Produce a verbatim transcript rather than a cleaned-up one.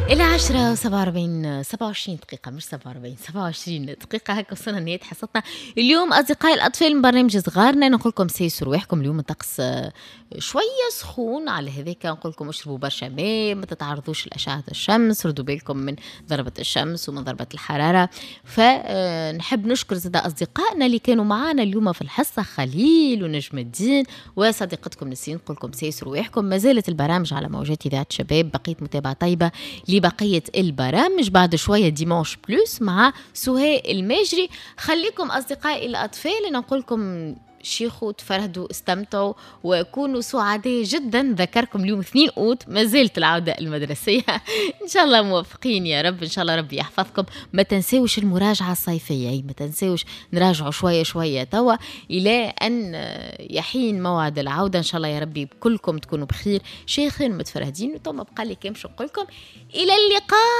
إلى عشرة وسبعة وأربعين سبعة وعشرين دقيقة، مش سبعة وأربعين سبعة وعشرين دقيقة. هكا وصلنا لنهاية حصتنا اليوم أصدقائي الأطفال من برنامج صغارنا. نقول لكم سيسوا رواحكم، اليوم الطقس آه، شوية سخون، على هذاك نقول لكم اشربوا برشا ماء، ما تتعرضوش لأشعة الشمس، ردوا بالكم من ضربة الشمس ومن ضربة الحرارة. فنحب نشكر زاد أصدقائنا اللي كانوا معنا اليوم في الحصة، خليل ونجم الدين وصديقتكم نسين. نقول لكم سيسوا رواحكم، ما زالت البرامج على موجات إذاعة شباب، بقيت متابعة طيبة لبقية البرامج. بعد شوية ديمانش بلوس مع سهاء المجري. خليكم أصدقائي الأطفال، نقول لكم شيخوا تفرهدوا استمتعوا وكونوا سعداء جدا. ذكركم اليوم اثنين أوت، ما زالت العودة المدرسية إن شاء الله موفقين يا رب، إن شاء الله ربي يحفظكم. ما تنسوش المراجعة الصيفية، ما تنسوش نراجعوا شوية شوية توا إلى أن يحين موعد العودة. إن شاء الله يا ربي كلكم تكونوا بخير، شيخين متفرهدين. وتم بقى لي كم شو نقولكم، إلى اللقاء.